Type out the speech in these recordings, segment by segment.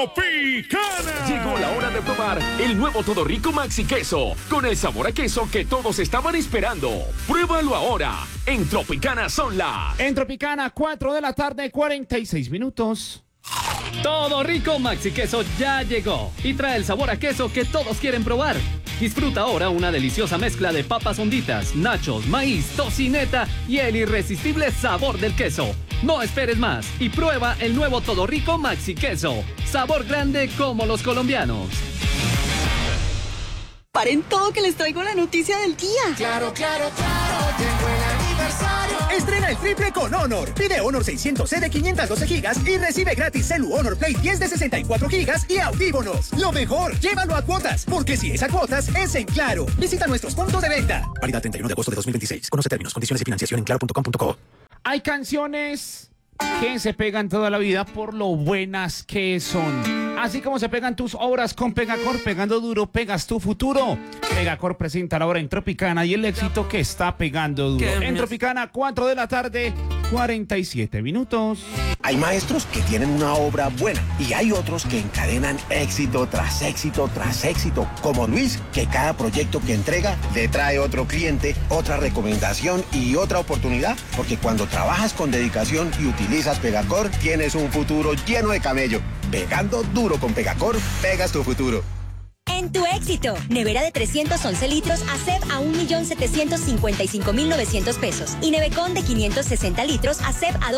Tropicana. Llegó la hora de probar el nuevo Todo Rico Maxi Queso, con el sabor a queso que todos estaban esperando. Pruébalo ahora, en Tropicana Sonla. En Tropicana, 4 de la tarde, 46 minutos. Todo Rico Maxi Queso ya llegó y trae el sabor a queso que todos quieren probar. Disfruta ahora una deliciosa mezcla de papas honditas, nachos, maíz, tocineta y el irresistible sabor del queso. No esperes más y prueba el nuevo Todo Rico Maxi Queso. Sabor grande como los colombianos. Paren todo que les traigo la noticia del día. Claro, claro, claro, llegó el aniversario. Estrena el triple con Honor. Pide Honor 600C de 512 GB y recibe gratis Celu Honor Play 10 de 64 GB y audífonos. Lo mejor, llévalo a cuotas, porque si es a cuotas, es en Claro. Visita nuestros puntos de venta. Válido 31 de agosto de 2026. Conoce términos, condiciones y financiación en claro.com.co. Hay canciones que se pegan toda la vida por lo buenas que son. Así como se pegan tus obras con Pegacor, pegando duro, pegas tu futuro. Pegacor presenta la hora en Tropicana y el éxito que está pegando duro. En Tropicana, 4 de la tarde, 47 minutos. Hay maestros que tienen una obra buena y hay otros que encadenan éxito tras éxito tras éxito, como Luis, que cada proyecto que entrega le trae otro cliente, otra recomendación y otra oportunidad, porque cuando trabajas con dedicación y utilizas Pegacor, tienes un futuro lleno de camello. Pegando duro con Pegacor, pegas tu futuro. En tu éxito, nevera de 311 litros ACEP a 1.755.900 pesos y nevecón de 560 litros ACEP a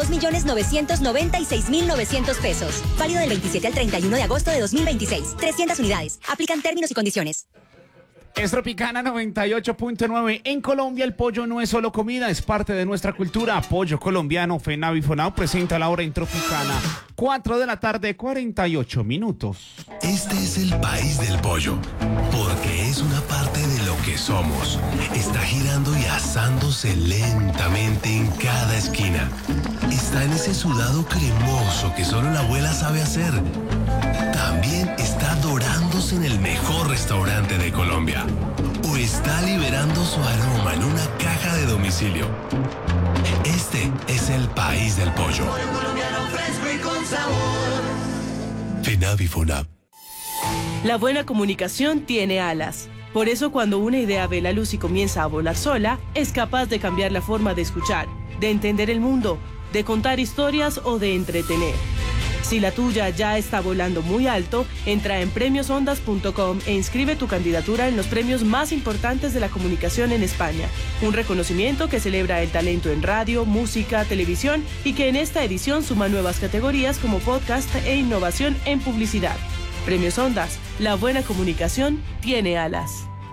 2.996.900 pesos. Válido del 27 al 31 de agosto de 2026. 300 unidades. Aplican términos y condiciones. Es Tropicana 98.9. En Colombia el pollo no es solo comida, es parte de nuestra cultura. Pollo colombiano. FENAVI FONAV presenta la hora en Tropicana. 4 de la tarde, 48 minutos. Este es el país del pollo, porque es una parte de lo que somos. Está girando y asándose lentamente en cada esquina. Está en ese sudado cremoso que solo la abuela sabe hacer. También está dorándose en el mejor restaurante de Colombia. O está liberando su aroma en una caja de domicilio. Este es el país del pollo. Pollo colombiano fresco y con sabor. FENAVI FONAV. La buena comunicación tiene alas. Por eso cuando una idea ve la luz y comienza a volar sola, es capaz de cambiar la forma de escuchar, de entender el mundo, de contar historias o de entretener. Si la tuya ya está volando muy alto, entra en premiosondas.com e inscribe tu candidatura en los premios más importantes de la comunicación en España. Un reconocimiento que celebra el talento en radio, música, televisión y que en esta edición suma nuevas categorías como podcast e innovación en publicidad. Premios Ondas, la buena comunicación tiene alas.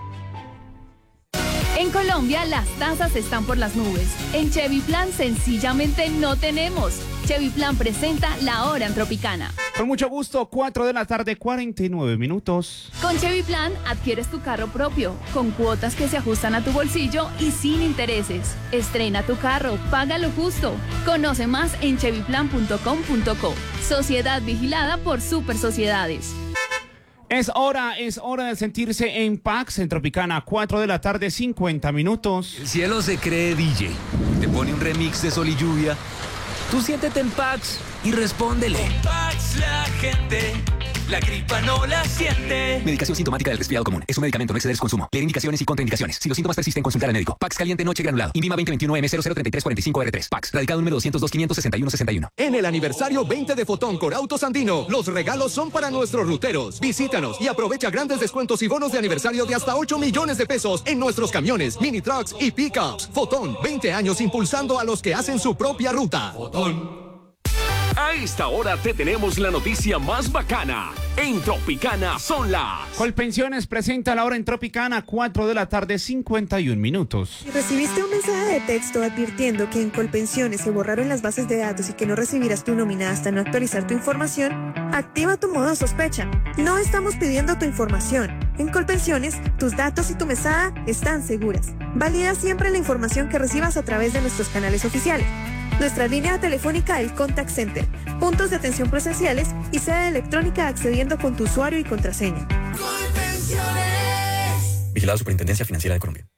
En Colombia las tasas están por las nubes. En Chevy Plan sencillamente no tenemos. Chevy Plan presenta la hora en Tropicana. Con mucho gusto, 4 de la tarde, 49 minutos. Con Chevy Plan adquieres tu carro propio, con cuotas que se ajustan a tu bolsillo y sin intereses. Estrena tu carro, paga lo justo. Conoce más en chevyplan.com.co. Sociedad vigilada por Super Sociedades. Es hora de sentirse en Pax, en Tropicana, 4 de la tarde, 50 minutos. El cielo se cree DJ, te pone un remix de Sol y Lluvia. Tú siéntete en Pax y respóndele. En Pax la gente, la gripa no la siente. Medicación sintomática del resfriado común. Es un medicamento, no exceder su consumo. Leer indicaciones y contraindicaciones. Si los síntomas persisten, consultar al médico. Pax caliente noche granulado. Invima 2021M003345R3. Pax. Radical número 202-561-61. En el aniversario 20 de Fotón con Autos Andino, los regalos son para nuestros ruteros. Visítanos y aprovecha grandes descuentos y bonos de aniversario de hasta 8 millones de pesos en nuestros camiones, mini trucks y pickups. Fotón, 20 años impulsando a los que hacen su propia ruta. Fotón. A esta hora te tenemos la noticia más bacana. En Tropicana son las... Colpensiones presenta la hora en Tropicana, 4 de la tarde, 51 minutos. Si recibiste un mensaje de texto advirtiendo que en Colpensiones se borraron las bases de datos y que no recibirás tu nómina hasta no actualizar tu información, activa tu modo sospecha. No estamos pidiendo tu información. En Colpensiones, tus datos y tu mesada están seguras. Valida siempre la información que recibas a través de nuestros canales oficiales. Nuestra línea telefónica, el Contact Center, puntos de atención presenciales y sede electrónica accediendo con tu usuario y contraseña. Vigilado Superintendencia Financiera de Colombia.